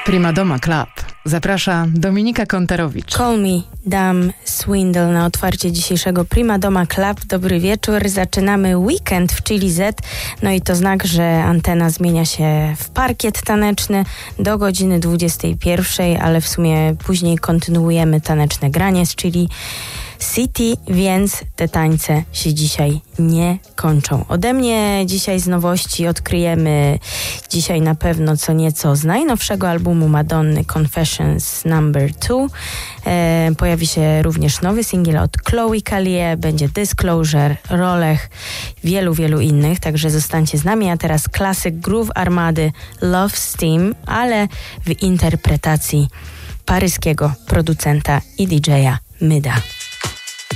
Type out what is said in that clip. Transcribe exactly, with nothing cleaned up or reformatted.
Primadoma Club. Zaprasza Dominika Kontarowicz. Call me Dam Swindle na otwarcie dzisiejszego Primadoma Club. Dobry wieczór. Zaczynamy weekend w Chili Z. No i to znak, że antena zmienia się w parkiet taneczny do godziny dwudziestej pierwszej, ale w sumie później kontynuujemy taneczne granie z Chili City, więc te tańce się dzisiaj nie kończą. Ode mnie dzisiaj z nowości odkryjemy dzisiaj na pewno co nieco z najnowszego albumu Madonny Confessions number two. E, pojawi się również nowy singiel od Chloe Calle, będzie Disclosure, Rolech, wielu, wielu innych, także zostańcie z nami. A teraz klasyk Groove Armady Love Steam, ale w interpretacji paryskiego producenta i D J a Myda.